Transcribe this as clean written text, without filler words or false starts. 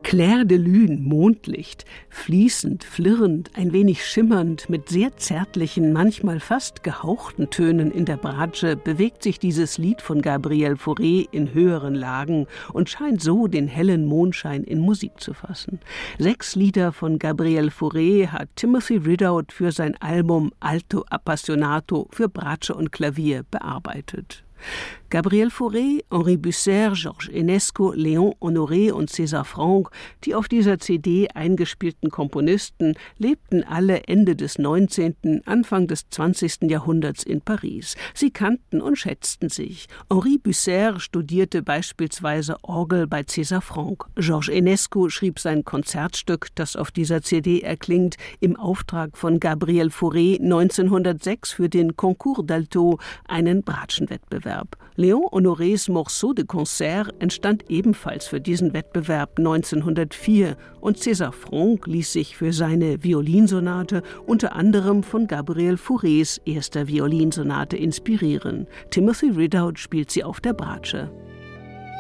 Clair de Lune, Mondlicht, fließend, flirrend, ein wenig schimmernd, mit sehr zärtlichen, manchmal fast gehauchten Tönen in der Bratsche bewegt sich dieses Lied von Gabriel Fauré in höheren Lagen und scheint so den hellen Mondschein in Musik zu fassen. 6 Lieder von Gabriel Fauré hat Timothy Ridout für sein Album Alto Appassionato für Bratsche und Klavier bearbeitet. Gabriel Fauré, Henri Busser, Georges Enesco, Léon Honoré und César Franck, die auf dieser CD eingespielten Komponisten, lebten alle Ende des 19., Anfang des 20. Jahrhunderts in Paris. Sie kannten und schätzten sich. Henri Busser studierte beispielsweise Orgel bei César Franck. Georges Enesco schrieb sein Konzertstück, das auf dieser CD erklingt, im Auftrag von Gabriel Fauré 1906 für den Concours d'Alto, einen Bratschenwettbewerb. Léon Honorés Morceau de Concert entstand ebenfalls für diesen Wettbewerb 1904 und César Franck ließ sich für seine Violinsonate unter anderem von Gabriel Faurés erster Violinsonate inspirieren. Timothy Ridout spielt sie auf der Bratsche.